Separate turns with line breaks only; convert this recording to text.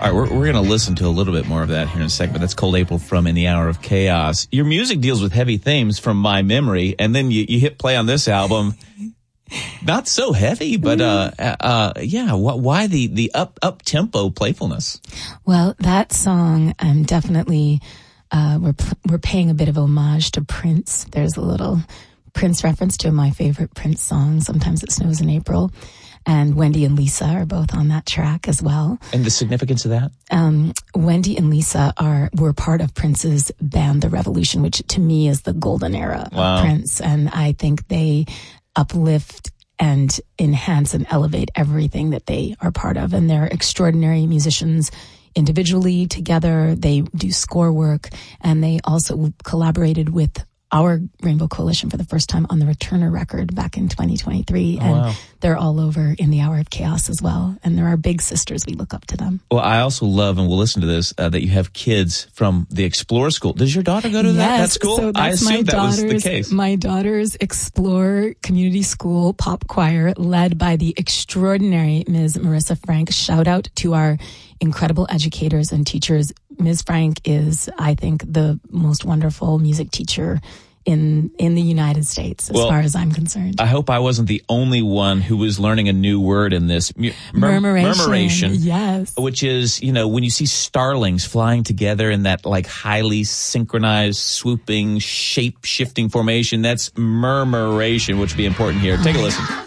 All right, we're going to listen to a little bit more of that here in a second, but that's Cold April from In the Hour of Chaos. Your music deals with heavy themes from my memory, and then you hit play on this album. Not so heavy, but why the up-tempo playfulness?
Well, that song, definitely, we're paying a bit of homage to Prince. There's a little Prince reference to my favorite Prince song, Sometimes It Snows in April. And Wendy and Lisa are both on that track as well.
And the significance of that?
Wendy and Lisa were part of Prince's band, The Revolution, which to me is the golden era of Prince. And I think they uplift and enhance and elevate everything that they are part of. And they're extraordinary musicians individually, together. They do score work, and they also collaborated with our Rainbow Coalition for the first time on the Returner record back in 2023. And they're all over In the Hour of Chaos as well. And they're our big sisters. We look up to them.
Well, I also love, and we'll listen to this, that you have kids from the Explore School. Does your daughter go to that school?
So
I assumed that was the case.
My daughter's Explore Community School pop choir, led by the extraordinary Ms. Marissa Frank. Shout out to our incredible educators and teachers. Ms. Frank is, I think, the most wonderful music teacher in the United States, as far as I'm concerned.
I hope I wasn't the only one who was learning a new word in this.
Murmuration. Yes.
Which is, when you see starlings flying together in that like highly synchronized, swooping, shape-shifting formation, that's murmuration, which would be important here. Take a listen.